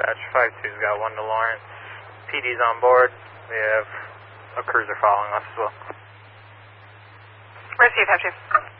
dispatch. 5-2's got 1 to Lawrence. PD's on board. We have a cruiser following us as well. Receive, have you.